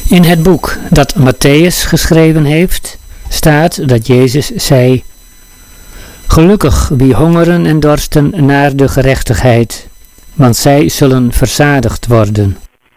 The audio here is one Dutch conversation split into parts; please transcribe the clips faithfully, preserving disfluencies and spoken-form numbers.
In het boek dat Mattheüs geschreven heeft, staat dat Jezus zei: Gelukkig wie hongeren en dorsten naar de gerechtigheid, want zij zullen verzadigd worden.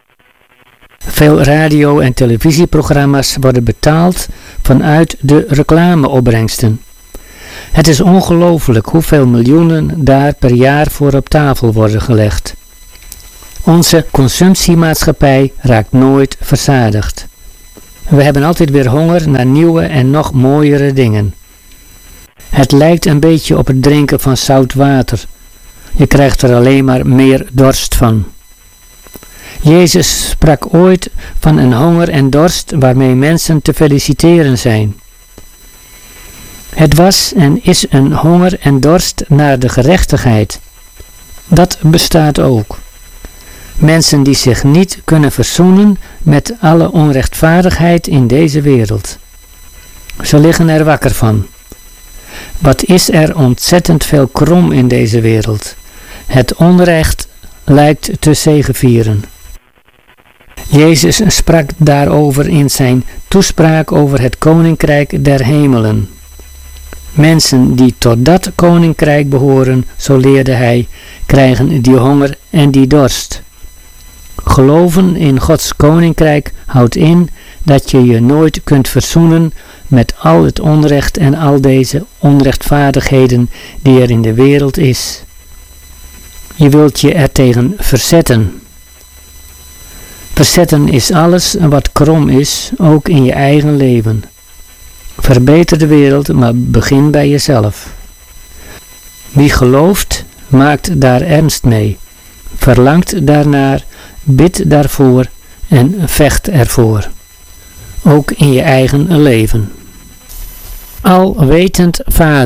Veel radio- en televisieprogramma's worden betaald vanuit de reclameopbrengsten. Het is ongelooflijk hoeveel miljoenen daar per jaar voor op tafel worden gelegd. Onze consumptiemaatschappij raakt nooit verzadigd. We hebben altijd weer honger naar nieuwe en nog mooiere dingen. Het lijkt een beetje op het drinken van zout water. Je krijgt er alleen maar meer dorst van. Jezus sprak ooit van een honger en dorst waarmee mensen te feliciteren zijn. Het was en is een honger en dorst naar de gerechtigheid. Dat bestaat ook. Mensen die zich niet kunnen verzoenen met alle onrechtvaardigheid in deze wereld. Ze liggen er wakker van. Wat is er ontzettend veel krom in deze wereld. Het onrecht lijkt te zegevieren. Jezus sprak daarover in zijn toespraak over het koninkrijk der hemelen. Mensen die tot dat koninkrijk behoren, zo leerde hij, krijgen die honger en die dorst. Geloven in Gods koninkrijk houdt in dat je je nooit kunt verzoenen met al het onrecht en al deze onrechtvaardigheden die er in de wereld is. Je wilt je ertegen verzetten. Verzetten is alles wat krom is, ook in je eigen leven. Verbeter de wereld, maar begin bij jezelf. Wie gelooft, maakt daar ernst mee, verlangt daarnaar, bidt daarvoor en vecht ervoor. Ook in je eigen leven. Alwetend Vader.